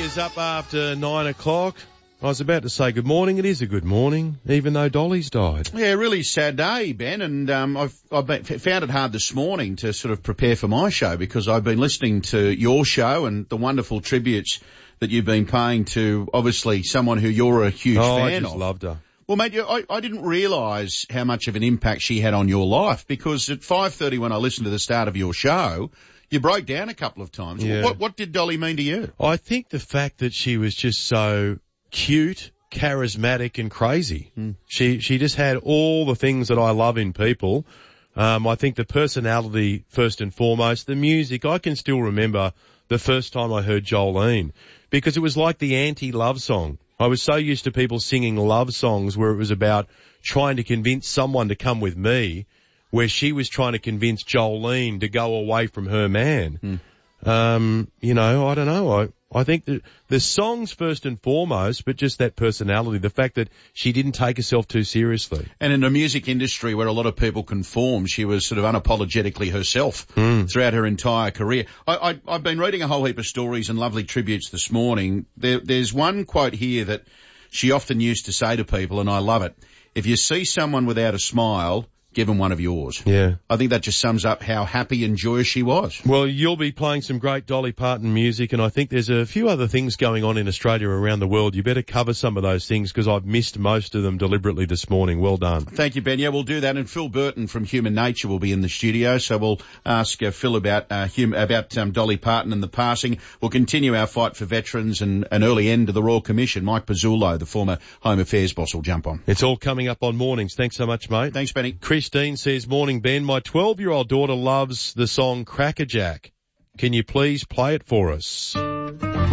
is up after 9 o'clock. I was about to say good morning. It is a good morning, even though Dolly's died. Yeah, really sad day, Ben, and I've found it hard this morning to sort of prepare for my show because I've been listening to your show and the wonderful tributes that you've been paying to, obviously, someone who you're a huge fan of. I just loved her. Well, mate, I didn't realise how much of an impact she had on your life because at 5:30 when I listened to the start of your show, you broke down a couple of times. Yeah. What did Dolly mean to you? I think the fact that she was just so cute, charismatic and crazy. She just had all the things that I love in people. I think the personality first and foremost, the music. I can still remember the first time I heard Jolene because it was like the anti-love song. I was so used to people singing love songs where it was about trying to convince someone to come with me, where she was trying to convince Jolene to go away from her man. I don't know. I think that the songs first and foremost, but just that personality, the fact that she didn't take herself too seriously. And in the music industry where a lot of people conform, she was sort of unapologetically herself throughout her entire career. I've been reading a whole heap of stories and lovely tributes this morning. There's one quote here that she often used to say to people, and I love it. If you see someone without a smile, give them one of yours. Yeah. I think that just sums up how happy and joyous she was. Well, you'll be playing some great Dolly Parton music, and I think there's a few other things going on in Australia around the world. You better cover some of those things because I've missed most of them deliberately this morning. Well done. Thank you, Ben. Yeah, we'll do that. And Phil Burton from Human Nature will be in the studio, so we'll ask Phil about Dolly Parton and the passing. We'll continue our fight for veterans and an early end to the Royal Commission. Mike Pizzullo, the former Home Affairs boss, will jump on. It's all coming up on mornings. Thanks so much, mate. Thanks, Benny. Christine says, morning, Ben. My 12-year-old daughter loves the song Crackerjack. Can you please play it for us?